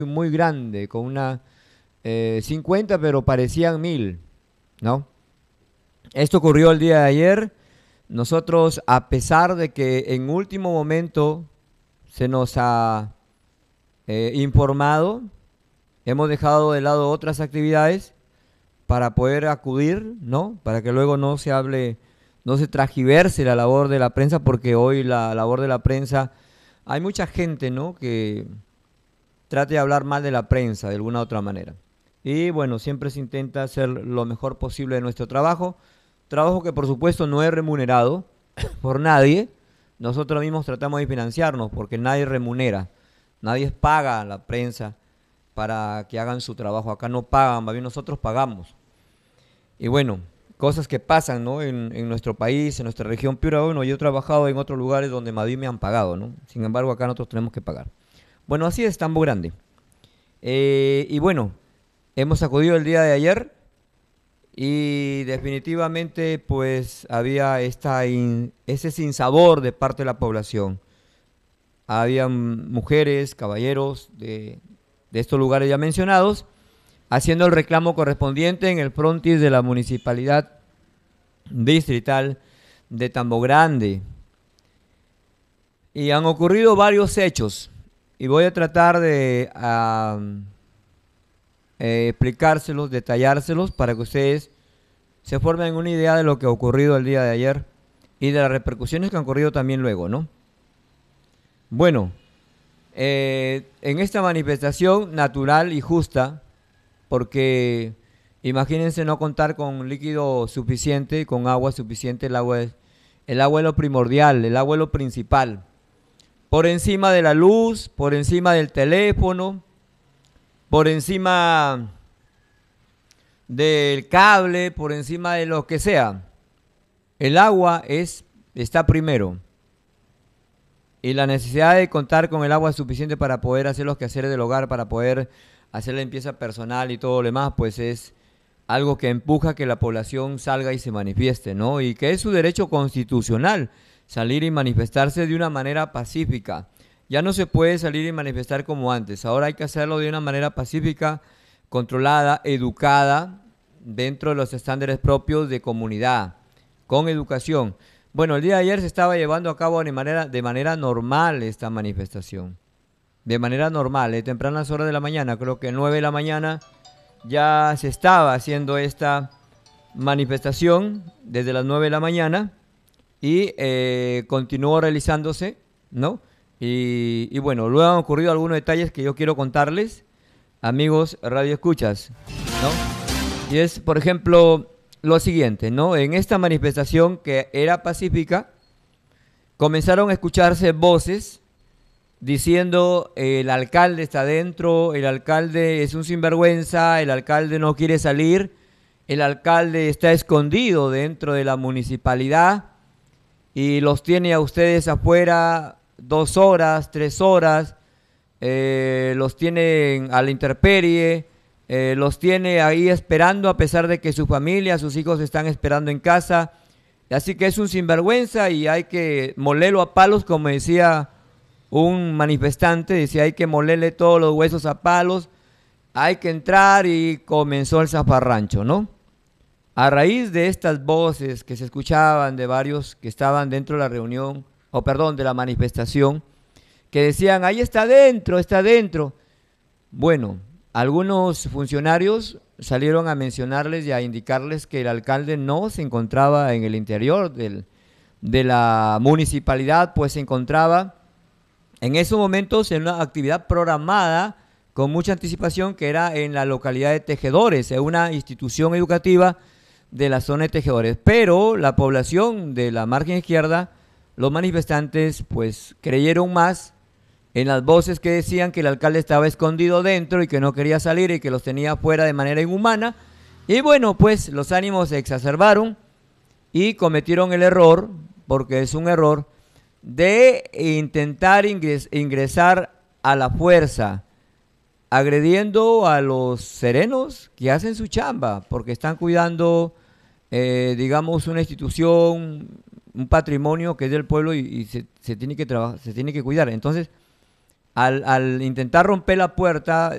muy grande, con una 50, pero parecían 1000, ¿no? Esto ocurrió el día de ayer. Nosotros, a pesar de que en último momento se nos ha informado, hemos dejado de lado otras actividades para poder acudir, ¿no? Para que luego no se hable, no se tragiverse la labor de la prensa, porque hoy la labor de la prensa, hay mucha gente, ¿no? Que trate de hablar mal de la prensa de alguna u otra manera. Y bueno, siempre se intenta hacer lo mejor posible de nuestro trabajo, trabajo que por supuesto no es remunerado por nadie. Nosotros mismos tratamos de financiarnos porque nadie remunera, nadie paga a la prensa para que hagan su trabajo. Acá no pagan, más bien nosotros pagamos. Y bueno, cosas que pasan, ¿no? En nuestro país, en nuestra región. Pero bueno, yo he trabajado en otros lugares donde más bien me han pagado, ¿no? Sin embargo, acá nosotros tenemos que pagar. Bueno, así es Tambo Grande. Y bueno, hemos acudido el día de ayer y definitivamente pues había ese sinsabor de parte de la población. Había mujeres, caballeros de estos lugares ya mencionados, haciendo el reclamo correspondiente en el frontis de la municipalidad distrital de Tambo Grande. Y han ocurrido varios hechos y voy a tratar de explicárselos, detallárselos para que ustedes se formen una idea de lo que ha ocurrido el día de ayer y de las repercusiones que han ocurrido también luego, ¿no? Bueno, en esta manifestación natural y justa, porque imagínense no contar con líquido suficiente, con agua suficiente, el agua es lo primordial, el agua es lo principal. Por encima de la luz, por encima del teléfono, por encima del cable, por encima de lo que sea. El agua está primero. Y la necesidad de contar con el agua suficiente para poder hacer los quehaceres del hogar, para poder hacer la limpieza personal y todo lo demás, pues es algo que empuja a que la población salga y se manifieste, ¿no? Y que es su derecho constitucional salir y manifestarse de una manera pacífica. Ya no se puede salir y manifestar como antes, ahora hay que hacerlo de una manera pacífica, controlada, educada, dentro de los estándares propios de comunidad, con educación. Bueno, el día de ayer se estaba llevando a cabo de manera normal esta manifestación. De manera normal, de tempranas horas de la mañana, creo que 9 de la mañana ya se estaba haciendo esta manifestación desde las 9 de la mañana y continuó realizándose, ¿no? Y bueno, luego han ocurrido algunos detalles que yo quiero contarles, amigos radio escuchas, ¿no? Y es, por ejemplo, lo siguiente, ¿no? En esta manifestación que era pacífica, comenzaron a escucharse voces diciendo el alcalde está dentro, el alcalde es un sinvergüenza, el alcalde no quiere salir, el alcalde está escondido dentro de la municipalidad y los tiene a ustedes afuera 2 horas, 3 horas, los tiene a la intemperie, los tiene ahí esperando a pesar de que su familia, sus hijos están esperando en casa. Así que es un sinvergüenza y hay que molerlo a palos, como decía un manifestante, decía hay que molerle todos los huesos a palos, hay que entrar y comenzó el zafarrancho, ¿no? A raíz de estas voces que se escuchaban de varios que estaban dentro de la reunión, o perdón, de la manifestación, que decían, ahí está dentro, está dentro. Bueno, algunos funcionarios salieron a mencionarles y a indicarles que el alcalde no se encontraba en el interior de la municipalidad, pues se encontraba en esos momentos en una actividad programada con mucha anticipación que era en la localidad de Tejedores, en una institución educativa de la zona de Tejedores. Pero la población de la margen izquierda, los manifestantes, pues creyeron más en las voces que decían que el alcalde estaba escondido dentro y que no quería salir y que los tenía fuera de manera inhumana. Y bueno, pues los ánimos se exacerbaron y cometieron el error, porque es un error, de intentar ingresar a la fuerza, agrediendo a los serenos que hacen su chamba, porque están cuidando, digamos, una institución, un patrimonio que es del pueblo y se tiene que trabajar, se tiene que cuidar. Entonces, al intentar romper la puerta,